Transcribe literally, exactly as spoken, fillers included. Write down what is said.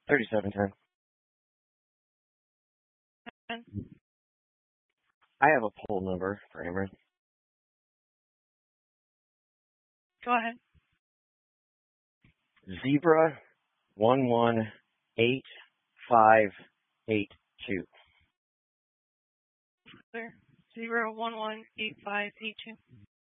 thirty-seven ten. And I have a poll number for Amber. go ahead. Zebra one one eight five eight two. Clear. Zero one one eight five eight two.